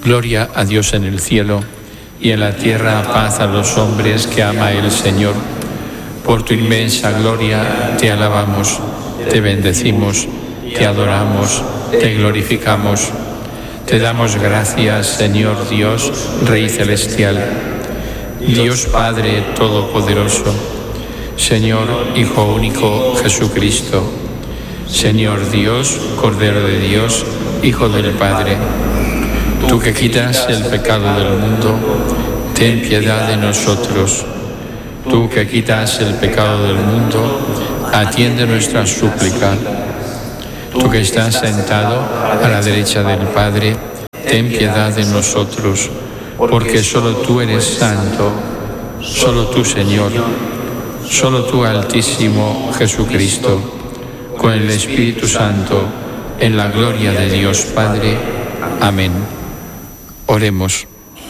Gloria a Dios en el cielo, y en la tierra paz a los hombres que ama el Señor. Por tu inmensa gloria te alabamos, te bendecimos, te adoramos, te glorificamos. Te damos gracias, Señor Dios, Rey celestial, Dios Padre Todopoderoso, Señor Hijo único Jesucristo, Señor Dios, Cordero de Dios, Hijo del Padre. Tú que quitas el pecado del mundo, ten piedad de nosotros. Tú que quitas el pecado del mundo, atiende nuestra súplica. Tú que estás sentado a la derecha del Padre, ten piedad de nosotros, porque solo tú eres santo, solo tú, Señor, solo tú, Altísimo Jesucristo, con el Espíritu Santo, en la gloria de Dios Padre. Amén. Oremos.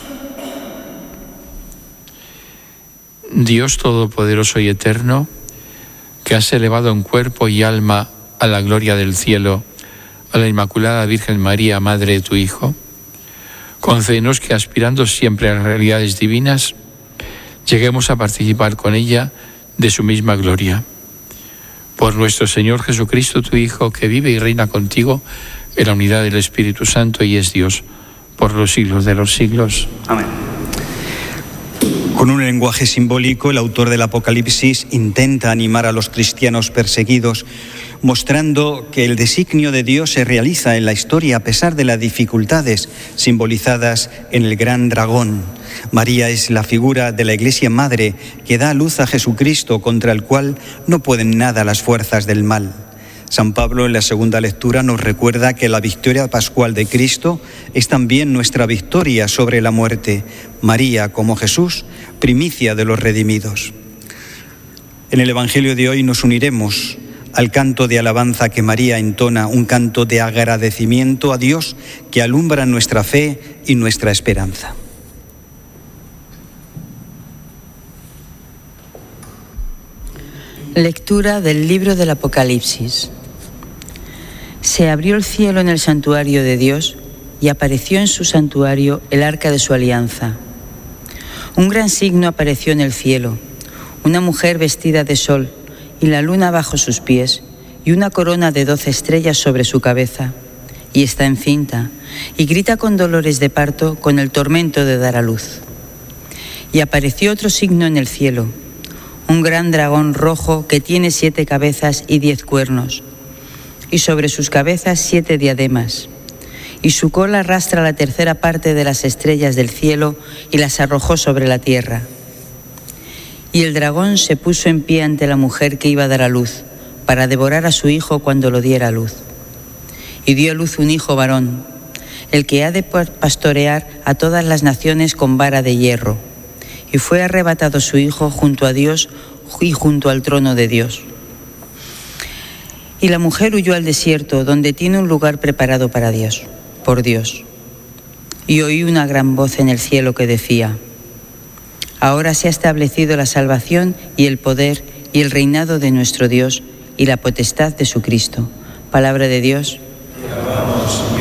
Dios Todopoderoso y Eterno, que has elevado en cuerpo y alma a la gloria del cielo a la Inmaculada Virgen María, Madre de tu Hijo, concédenos que, aspirando siempre a las realidades divinas, lleguemos a participar con ella de su misma gloria. Por nuestro Señor Jesucristo, tu Hijo, que vive y reina contigo en la unidad del Espíritu Santo y es Dios, por los siglos de los siglos. Amén. Con un lenguaje simbólico, el autor del Apocalipsis intenta animar a los cristianos perseguidos, mostrando que el designio de Dios se realiza en la historia a pesar de las dificultades simbolizadas en el gran dragón. María es la figura de la Iglesia Madre que da a luz a Jesucristo, contra el cual no pueden nada las fuerzas del mal. San Pablo, en la segunda lectura, nos recuerda que la victoria pascual de Cristo es también nuestra victoria sobre la muerte. María, como Jesús, primicia de los redimidos. En el Evangelio de hoy nos uniremos al canto de alabanza que María entona, un canto de agradecimiento a Dios que alumbra nuestra fe y nuestra esperanza. Lectura del libro del Apocalipsis. Se abrió el cielo en el santuario de Dios y apareció en su santuario el arca de su alianza. Un gran signo apareció en el cielo, una mujer vestida de sol y la luna bajo sus pies y una corona de 12 estrellas sobre su cabeza. Y está encinta y grita con dolores de parto, con el tormento de dar a luz. Y apareció otro signo en el cielo, un gran dragón rojo que tiene 7 cabezas y 10 cuernos, y sobre sus cabezas 7 diademas, y su cola arrastra la tercera parte de las estrellas del cielo y las arrojó sobre la tierra. Y el dragón se puso en pie ante la mujer que iba a dar a luz, para devorar a su hijo cuando lo diera a luz. Y dio a luz un hijo varón, el que ha de pastorear a todas las naciones con vara de hierro. Y fue arrebatado su hijo junto a Dios y junto al trono de Dios. Y la mujer huyó al desierto, donde tiene un lugar preparado para Dios, por Dios. Y oí una gran voz en el cielo que decía: ahora se ha establecido la salvación y el poder y el reinado de nuestro Dios y la potestad de su Cristo. Palabra de Dios. Te alabamos.